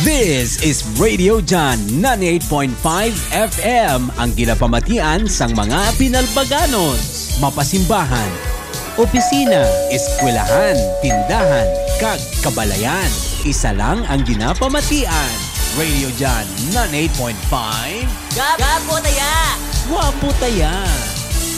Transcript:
This is Radio Jan 98.5 FM, ang ginapamatian sang mga Pinalbaganos, mapasimbahan, opisina, eskwelahan, tindahan, kag kabalayan. Isa lang ang ginapamatian. Radio Jan 98.5. Gapo taya! Wapo taya!